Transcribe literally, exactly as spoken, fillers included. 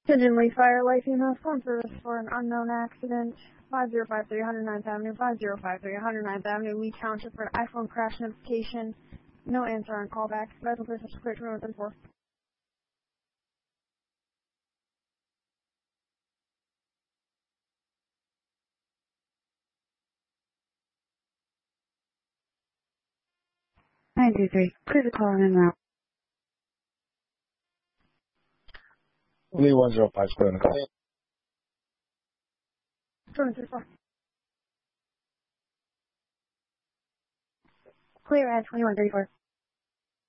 Pigeon Lee Fire Life Email phone service for an unknown accident. five zero five three one oh ninth Avenue, five zero five three one oh ninth Avenue, Lee Township for an iPhone crash notification. No answer on callback. Medical person quick room within four. nine two three. Please call in now. Lee one zero five square in the call. Clear at twenty-one thirty-four.